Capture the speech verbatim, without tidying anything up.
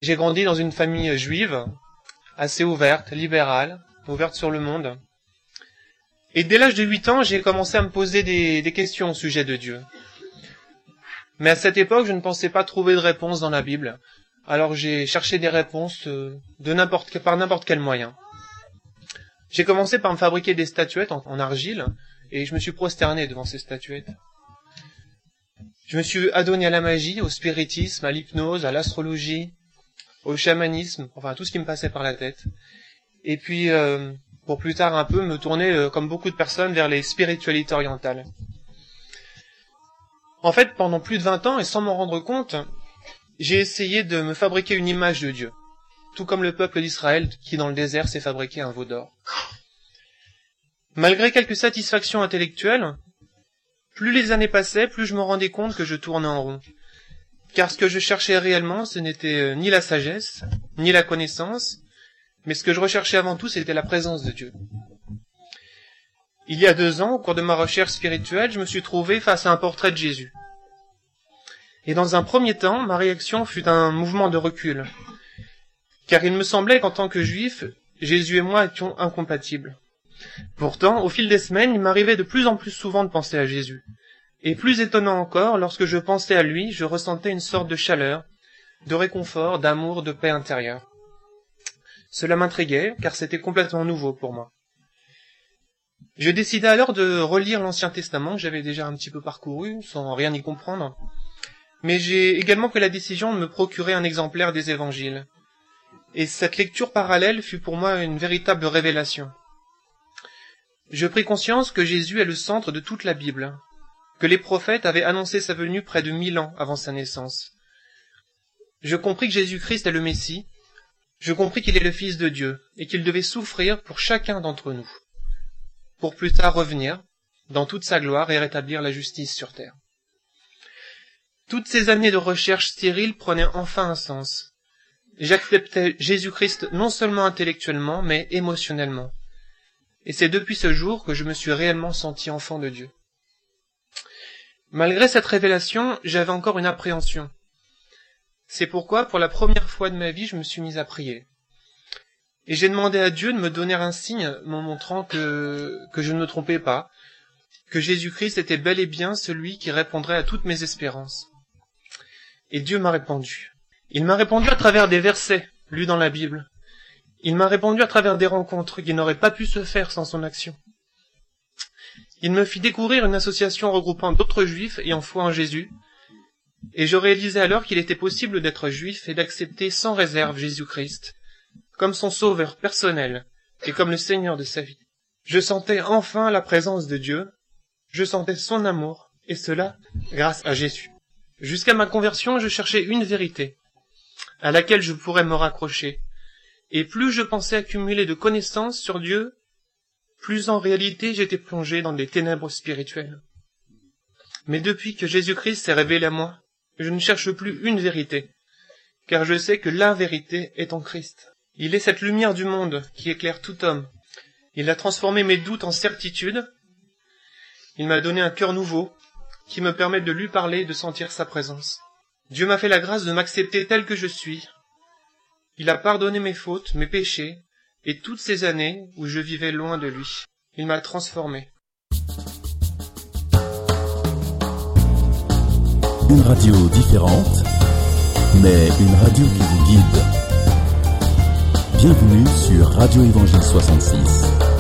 J'ai grandi dans une famille juive, assez ouverte, libérale, ouverte sur le monde. Et dès l'âge de huit ans, j'ai commencé à me poser des, des questions au sujet de Dieu. Mais à cette époque, je ne pensais pas trouver de réponse dans la Bible. Alors j'ai cherché des réponses de n'importe, par n'importe quel moyen. J'ai commencé par me fabriquer des statuettes en, en argile, et je me suis prosterné devant ces statuettes. Je me suis adonné à la magie, au spiritisme, à l'hypnose, à l'astrologie, au chamanisme, enfin tout ce qui me passait par la tête. Et puis, euh, pour plus tard un peu, me tourner, euh, comme beaucoup de personnes, vers les spiritualités orientales. En fait, pendant plus de vingt ans, et sans m'en rendre compte, j'ai essayé de me fabriquer une image de Dieu. Tout comme le peuple d'Israël qui, dans le désert, s'est fabriqué un veau d'or. Malgré quelques satisfactions intellectuelles, plus les années passaient, plus je me rendais compte que je tournais en rond. Car ce que je cherchais réellement, ce n'était ni la sagesse, ni la connaissance, mais ce que je recherchais avant tout, c'était la présence de Dieu. Il y a deux ans, au cours de ma recherche spirituelle, je me suis trouvé face à un portrait de Jésus. Et dans un premier temps, ma réaction fut un mouvement de recul. Car il me semblait qu'en tant que juif, Jésus et moi étions incompatibles. Pourtant, au fil des semaines, il m'arrivait de plus en plus souvent de penser à Jésus. Et plus étonnant encore, lorsque je pensais à lui, je ressentais une sorte de chaleur, de réconfort, d'amour, de paix intérieure. Cela m'intriguait, car c'était complètement nouveau pour moi. Je décidai alors de relire l'Ancien Testament, que j'avais déjà un petit peu parcouru, sans rien y comprendre. Mais j'ai également pris la décision de me procurer un exemplaire des Évangiles. Et cette lecture parallèle fut pour moi une véritable révélation. Je pris conscience que Jésus est le centre de toute la Bible, que les prophètes avaient annoncé sa venue près de mille ans avant sa naissance. Je compris que Jésus-Christ est le Messie, je compris qu'il est le Fils de Dieu, et qu'il devait souffrir pour chacun d'entre nous, pour plus tard revenir, dans toute sa gloire, et rétablir la justice sur terre. Toutes ces années de recherche stérile prenaient enfin un sens. J'acceptais Jésus-Christ non seulement intellectuellement, mais émotionnellement. Et c'est depuis ce jour que je me suis réellement senti enfant de Dieu. Malgré cette révélation, j'avais encore une appréhension. C'est pourquoi, pour la première fois de ma vie, je me suis mis à prier. Et j'ai demandé à Dieu de me donner un signe me montrant que, que je ne me trompais pas, que Jésus-Christ était bel et bien celui qui répondrait à toutes mes espérances. Et Dieu m'a répondu. Il m'a répondu à travers des versets lus dans la Bible. Il m'a répondu à travers des rencontres qui n'auraient pas pu se faire sans son action. Il me fit découvrir une association regroupant d'autres juifs ayant foi en Jésus, et je réalisai alors qu'il était possible d'être juif et d'accepter sans réserve Jésus-Christ, comme son sauveur personnel et comme le Seigneur de sa vie. Je sentais enfin la présence de Dieu, je sentais son amour, et cela grâce à Jésus. Jusqu'à ma conversion, je cherchais une vérité, à laquelle je pourrais me raccrocher, et plus je pensais accumuler de connaissances sur Dieu, plus en réalité j'étais plongé dans des ténèbres spirituelles. Mais depuis que Jésus-Christ s'est révélé à moi, je ne cherche plus une vérité, car je sais que la vérité est en Christ. Il est cette lumière du monde qui éclaire tout homme. Il a transformé mes doutes en certitudes. Il m'a donné un cœur nouveau, qui me permet de lui parler et de sentir sa présence. Dieu m'a fait la grâce de m'accepter tel que je suis. Il a pardonné mes fautes, mes péchés, et toutes ces années où je vivais loin de lui. Il m'a transformé. Une radio différente, mais une radio qui vous guide. Bienvenue sur Radio Évangile soixante-six.